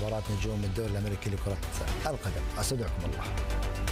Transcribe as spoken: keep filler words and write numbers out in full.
مباراة نجوم الدوري الأمريكي لكرة القدم. أستودعكم الله.